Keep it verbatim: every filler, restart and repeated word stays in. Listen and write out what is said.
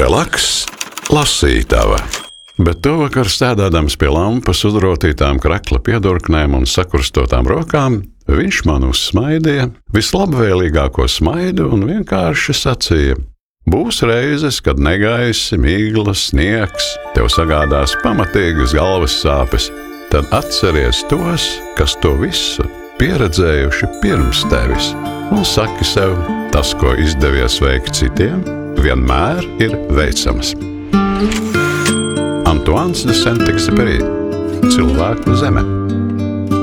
Relaks, lasītava. Bet to vakar stādādams pie lampas uzrotītām krakla piedurknēm un sakurstotām rokām, viņš man uzsmaidīja vislabvēlīgāko smaidu un vienkārši sacīja: būs reizes, kad negaisi, miglas, sniegs tev sagādās pamatīgas galvas sāpes, tad atceries tos, kas to visu pieredzējuši pirms tevis, un saki sev, tas, ko izdevies veikt citiem, vienmēr ir veicams. Antoine de Saint-Exupéry, Cilvēku zeme.